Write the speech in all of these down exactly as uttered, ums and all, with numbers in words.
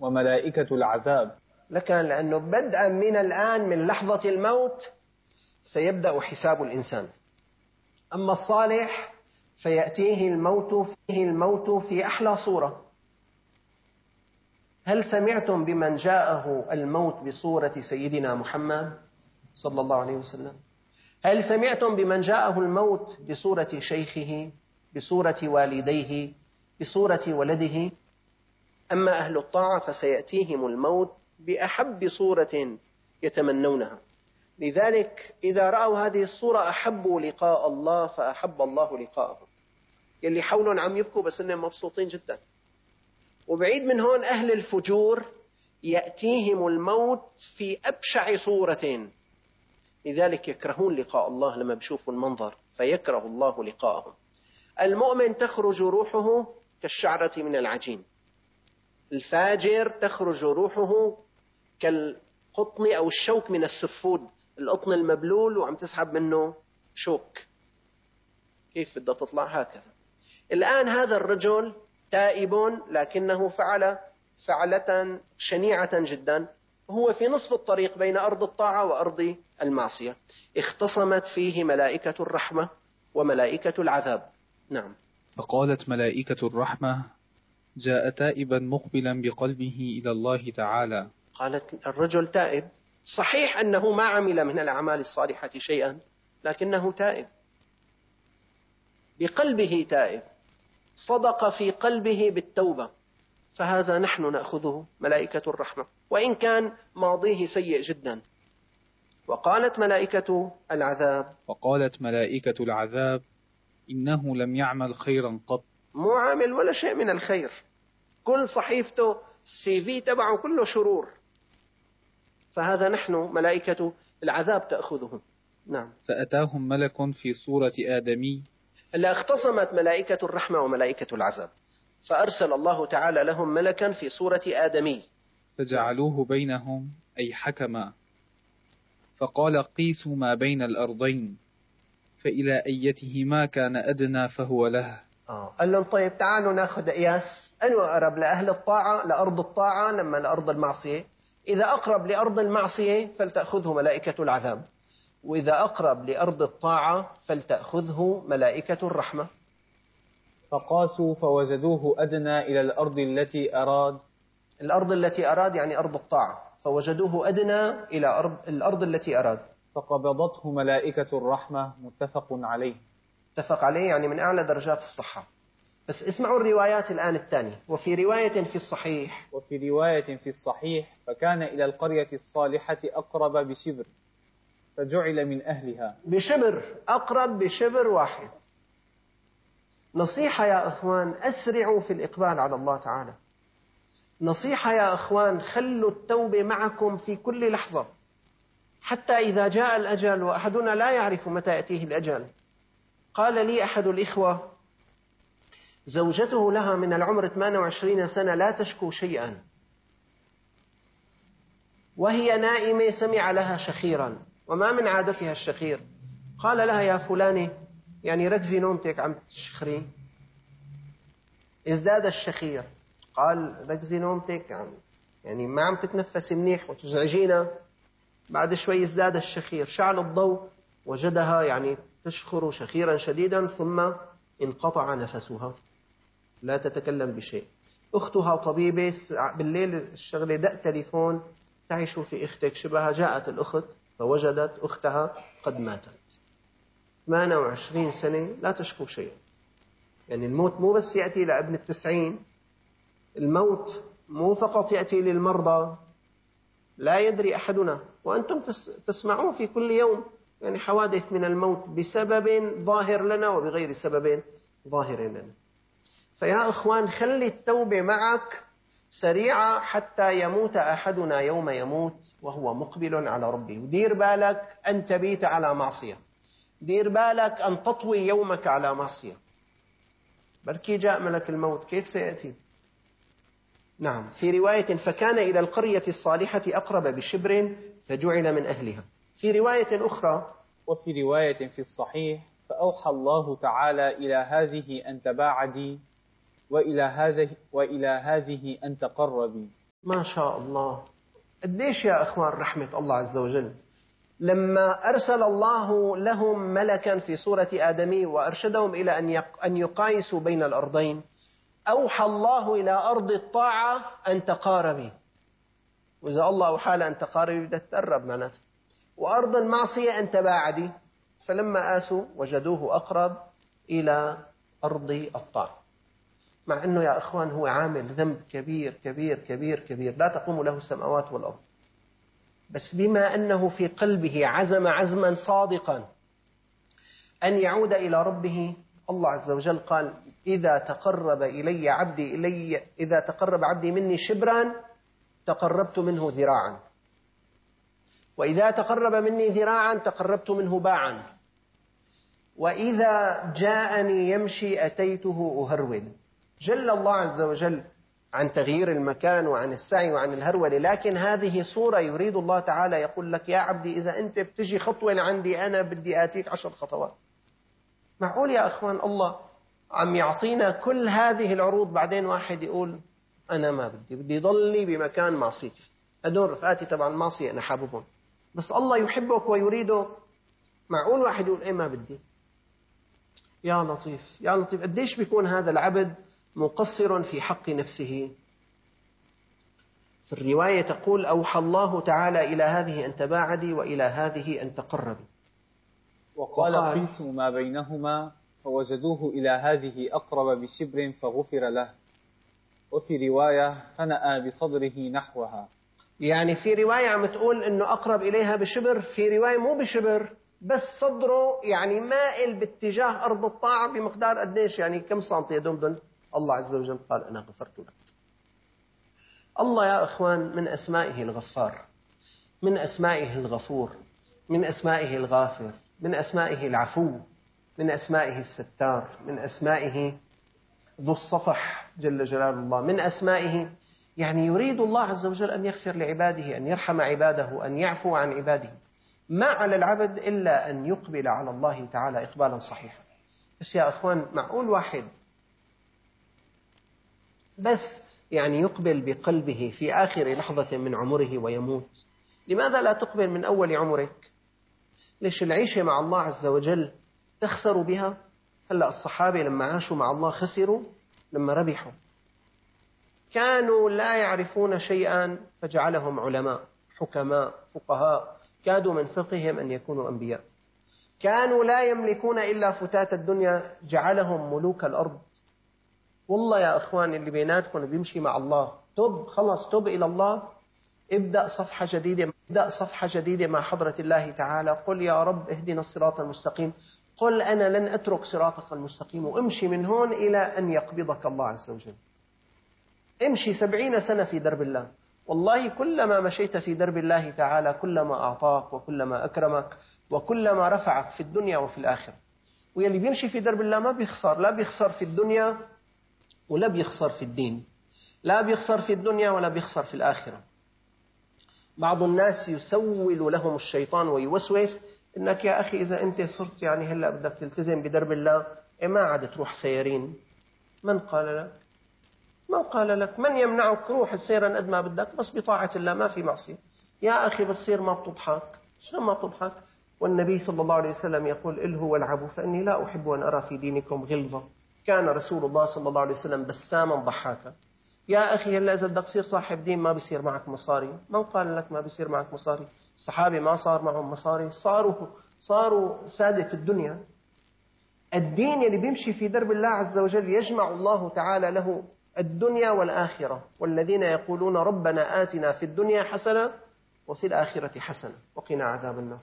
وملائكة العذاب. لكن لأنه بدءا من الآن من لحظة الموت سيبدأ حساب الإنسان. أما الصالح فيأتيه الموت فيه الموت في أحلى صورة. هل سمعتم بمن جاءه الموت بصورة سيدنا محمد صلى الله عليه وسلم؟ هل سمعتم بمن جاءه الموت بصورة شيخه، بصورة والديه، بصورة ولده؟ أما أهل الطاعة فسيأتيهم الموت بأحب صورة يتمنونها. لذلك إذا رأوا هذه الصورة أحبوا لقاء الله فأحب الله لقاءهم. يلي حولهم عم يبكوا بس إنهم مبسوطين جدا. وبعيد من هون أهل الفجور يأتيهم الموت في أبشع صورة، لذلك يكرهون لقاء الله لما بيشوفوا المنظر فيكره الله لقاءهم. المؤمن تخرج روحه كالشعرة من العجين، الفاجر تخرج روحه كالقطن أو الشوك من السفود، القطن المبلول وعم تسحب منه شوك. كيف بدها تطلع؟ هكذا. الآن هذا الرجل تائب لكنه فعل فعلة شنيعة جدا، هو في نصف الطريق بين أرض الطاعة وأرض المعصية. اختصمت فيه ملائكة الرحمة وملائكة العذاب. نعم. فقالت ملائكة الرحمة: جاء تائبا مقبلا بقلبه إلى الله تعالى. قالت الرجل تائب، صحيح أنه ما عمل من الأعمال الصالحة شيئا لكنه تائب، بقلبه تائب، صدق في قلبه بالتوبة، فهذا نحن نأخذه ملائكة الرحمة وإن كان ماضيه سيء جدا. وقالت ملائكة العذاب وقالت ملائكة العذاب: إنه لم يعمل خيرا قط. مو عامل ولا شيء من الخير، كل صحيفته السي في تبعه كله شرور، فهذا نحن ملائكة العذاب تأخذهم. نعم. فأتاهم ملك في صورة آدمي. إلا اختصمت ملائكة الرحمة وملائكة العذاب، فأرسل الله تعالى لهم ملكا في صورة آدمي فجعلوه بينهم أي حكما، فقال: قيسوا ما بين الأرضين فإلى أيتهما كان أدنى فهو له. آه. قال لهم طيب تعالوا ناخذ قياس، أنو أقرب لأهل الطاعة لأرض الطاعة لما لأرض المعصية؟ إذا أقرب لأرض المعصية فلتأخذه ملائكة العذاب، وإذا أقرب لأرض الطاعة فلتأخذه ملائكة الرحمة. فقاسوا فوجدوه أدنى إلى الأرض التي أراد. الأرض التي أراد يعني أرض الطاعة، فوجدوه أدنى إلى أرض الأرض التي أراد. فقبضته ملائكة الرحمة، متفق عليه. اتفق عليه يعني من أعلى درجات الصحة. بس اسمعوا الروايات الآن الثانية. وفي رواية في الصحيح وفي رواية في الصحيح فكان إلى القرية الصالحة أقرب بشبر فجعل من أهلها. بشبر، أقرب بشبر واحد. نصيحة يا أخوان، أسرعوا في الإقبال على الله تعالى. نصيحة يا أخوان، خلوا التوبة معكم في كل لحظة، حتى إذا جاء الأجل وأحدنا لا يعرف متى يأتيه الأجل. قال لي أحد الإخوة زوجته لها من العمر ثمانية وعشرين سنة لا تشكو شيئا، وهي نائمة سمع لها شخيرا وما من عادتها الشخير. قال لها: يا فلانة، يعني ركزي نومتك عم تشخري. ازداد الشخير. قال: ركزي نومتك عم يعني ما عم تتنفسي منيح وتزعجينا. بعد شوي ازداد الشخير، شعل الضوء وجدها يعني تشخر شخيرا شديدا، ثم انقطع نفسها لا تتكلم بشيء. أختها طبيبة، بالليل الشغلة دق تليفون: تعي شوفي أختك شبهها. جاءت الأخت فوجدت أختها قد ماتت، ثمانية وعشرين سنة لا تشكو شيء. يعني الموت مو بس يأتي لابن التسعين، الموت مو فقط يأتي للمرضى، لا يدري أحدنا، وأنتم تسمعون في كل يوم يعني حوادث من الموت بسبب ظاهر لنا وبغير سبب ظاهر لنا. فيا أخوان، خلي التوبة معك سريعة حتى يموت أحدنا يوم يموت وهو مقبل على ربه. ودير بالك أن تبيت على معصية، دير بالك أن تطوي يومك على معصية، بركي جاء ملك الموت كيف سيأتي. نعم. في رواية فكان إلى القرية الصالحة أقرب بشبر فجعل من أهلها. في رواية أخرى وفي رواية في الصحيح فأوحى الله تعالى إلى هذه أن تباعدي وإلى هذه وإلى هذه أن تقربي. ما شاء الله. قديش يا أخوان رحمة الله عز وجل لما أرسل الله لهم ملكا في صورة آدمي وأرشدهم إلى أن يقايسوا بين الأرضين، أوحى الله إلى أرض الطاعة أن تقاربي، وإذا الله أوحى أن تقاربي بدها تقرب معناته، وأرض المعصية أن تباعدي، فلما آسوا وجدوه أقرب إلى أرض الطاعة، مع أنه يا أخوان هو عامل ذنب كبير كبير كبير كبير لا تقوم له السماوات والأرض، بس بما أنه في قلبه عزم عزما صادقا أن يعود إلى ربه، الله عز وجل قال: إذا تقرب إلي عبدي إلي إذا تقرب عبدي مني شبرا تقربت منه ذراعا، وإذا تقرب مني ذراعا تقربت منه باعا، وإذا جاءني يمشي أتيته أهرول. جل الله عز وجل عن تغيير المكان وعن السعي وعن الهرولة، لكن هذه صورة يريد الله تعالى يقول لك: يا عبدي إذا أنت بتجي خطوة لعندي أنا بدي آتيك عشر خطوات. معقول يا أخوان الله عم يعطينا كل هذه العروض بعدين واحد يقول أنا ما بدي بدي ضلي بمكان معصيتي، هدول رفقاتي تبع المعصية أنا حاببهم، بس الله يحبك ويريدك. معقول واحد يقول إيه ما بدي؟ يا لطيف يا لطيف، قديش بيكون هذا العبد مقصر في حق نفسه. في الرواية تقول: أوحى الله تعالى إلى هذه أن تباعدي وإلى هذه أن تقربي، وقال: قيسوا ما بينهما فوجدوه إلى هذه أقرب بشبر فغفر له، وفي رواية فنأى بصدره نحوها. يعني في رواية عم تقول إنه أقرب إليها بشبر، في رواية مو بشبر بس صدره يعني مائل باتجاه أرض الطاعة بمقدار قديش، يعني كم سنتي يدمدن. الله عز وجل قال: أنا غفرت لك. الله يا أخوان من أسمائه الغفار، من أسمائه الغفور، من أسمائه الغافر، من أسمائه العفو، من أسمائه الستار، من أسمائه ذو الصفح جل جلال الله، من أسمائه يعني يريد الله عز وجل أن يغفر لعباده، أن يرحم عباده، أن يعفو عن عباده. ما على العبد إلا أن يقبل على الله تعالى إقبالا صحيحا. بس يا أخوان معقول واحد بس يعني يقبل بقلبه في آخر لحظة من عمره ويموت؟ لماذا لا تقبل من أول عمرك؟ ليش العيشة مع الله عز وجل تخسر بها؟ هلأ الصحابة لما عاشوا مع الله خسروا لما ربحوا. كانوا لا يعرفون شيئا فجعلهم علماء حكماء فقهاء، كادوا من فقههم أن يكونوا أنبياء. كانوا لا يملكون إلا فتات الدنيا، جعلهم ملوك الأرض. والله يا أخوان اللي بيناتكم بيمشي مع الله، تب خلص تب إلى الله، ابدأ صفحة جديدة، ابدأ صفحة جديدة مع حضرة الله تعالى. قل يا رب اهدنا الصراط المستقيم، قل أنا لن أترك صراطك المستقيم، وامشي من هون إلى أن يقبضك الله عز وجل. امشي سبعين سنة في درب الله، والله كلما مشيت في درب الله تعالى كلما أعطاك وكلما أكرمك وكلما رفعك في الدنيا وفي الآخرة. واللي بيمشي في درب الله ما بيخسر، لا بيخسر في الدنيا ولا بيخسر في الدين، لا بيخسر في الدنيا ولا بيخسر في الآخرة. بعض الناس يسول لهم الشيطان ويوسوس إنك يا أخي إذا أنت صرت يعني هلأ بدك تلتزم بدرب الله إيه ما عاد تروح سيرين. من قال لك؟ من قال لك؟ من يمنعك؟ روح السيران قد ما بدك بس بطاعة الله، ما في معصية. يا أخي بتصير ما بتضحك، شو ما بتضحك؟ والنبي صلى الله عليه وسلم يقول: إلهوا والعبوا فإني لا أحب أن أرى في دينكم غلظة. كان رسول الله صلى الله عليه وسلم بساما ضحاكا. يا أخي هلا إذا بدك تصير صاحب دين ما بيصير معك مصاري. من قال لك ما بيصير معك مصاري؟ الصحابة ما صار معهم مصاري، صاروا صاروا سادة في الدنيا. الدين اللي بيمشي في درب الله عز وجل يجمع الله تعالى له الدنيا والآخرة. والذين يقولون ربنا آتنا في الدنيا حسنة وفي الآخرة حسنة وقنا عذاب النار.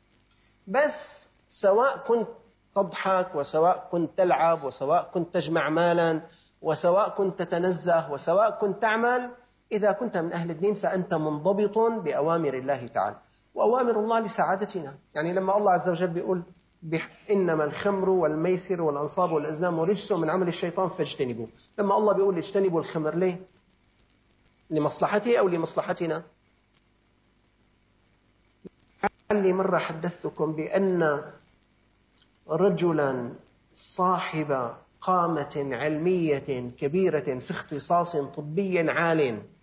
بس سواء كنت تضحك وسواء كنت تلعب وسواء كنت تجمع مالا وسواء كنت تتنزه وسواء كنت تعمل، إذا كنت من أهل الدين فأنت منضبط بأوامر الله تعالى. وأوامر الله لسعادتنا. يعني لما الله عز وجل بيقول إنما الخمر والميسر والأنصاب والأزلام رجس من عمل الشيطان فاجتنبوه، لما الله بيقول اجتنبوا الخمر ليه؟ لمصلحتي أو لمصلحتنا؟ لعلي مرة حدثتكم بأن رجلا صاحب قامة علمية كبيرة في اختصاص طبي عال